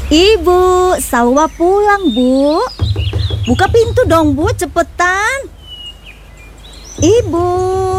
Ibu, Salwa pulang, Bu. Buka pintu dong, Bu, cepetan. Ibu.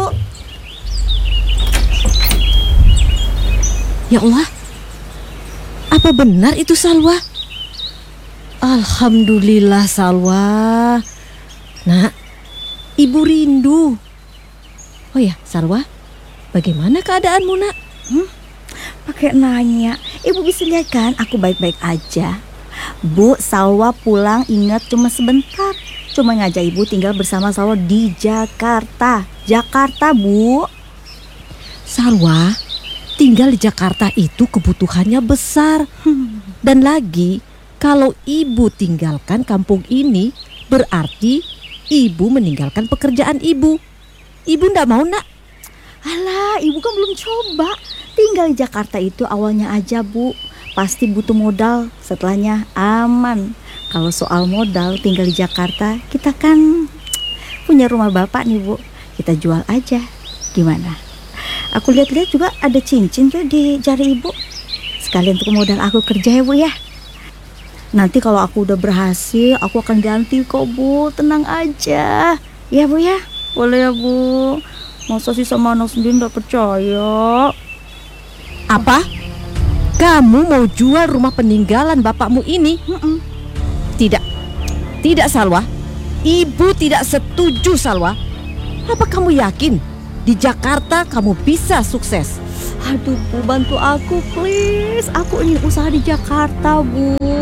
Ya Allah, apa benar itu Salwa? Alhamdulillah Salwa. Nak, Ibu rindu. Oh ya Salwa, bagaimana keadaanmu nak? Pakai nanya, Ibu bisa lihat kan aku baik-baik aja. Bu, Salwa pulang ingat cuma sebentar. Cuma ngajak Ibu tinggal bersama Salwa di Jakarta. Jakarta, Bu. Salwa, tinggal di Jakarta itu kebutuhannya besar. Dan lagi, kalau Ibu tinggalkan kampung ini, berarti Ibu meninggalkan pekerjaan Ibu. Ibu ndak mau nak? Alah, Ibu kan belum coba. Tinggal di Jakarta itu awalnya aja, Bu. Pasti butuh modal, setelahnya aman. Kalau soal modal tinggal di Jakarta, kita kan punya rumah bapak nih, Bu. Kita jual aja. Gimana? Aku lihat-lihat juga ada cincin tuh di jari Ibu. Sekalian untuk modal aku kerja ya, Bu ya. Nanti kalau aku udah berhasil, aku akan ganti kok, Bu. Tenang aja. Ya, Bu ya. Boleh ya, Bu. Masa sih sama anak sendiri gak percaya? Apa? Kamu mau jual rumah peninggalan bapakmu ini? Tidak, tidak Salwa. Ibu tidak setuju Salwa. Apa kamu yakin di Jakarta kamu bisa sukses? Aduh, Bu, bantu aku please. Aku ingin usaha di Jakarta, Bu.